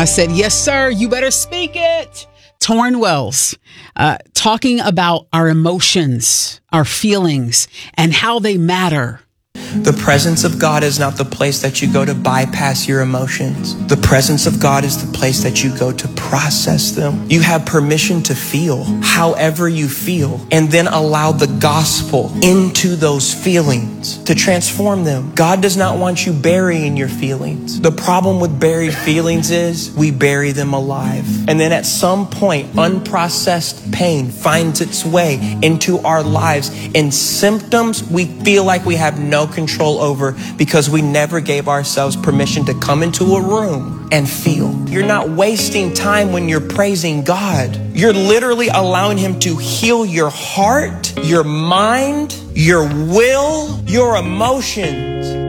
I said, yes, sir, you better speak it. Torrin Wells, talking about our emotions, our feelings, and how they matter. The presence of God is not the place that you go to bypass your emotions. The presence of God is the place that you go to process them. You have permission to feel however you feel, and then allow the gospel into those feelings to transform them. God does not want you burying your feelings. The problem with buried feelings is we bury them alive. And then at some point, unprocessed pain finds its way into our lives, and symptoms we feel like we have no control over because we never gave ourselves permission to come into a room and feel. You're not wasting time when you're praising God. You're literally allowing Him to heal your heart, your mind, your will, your emotions.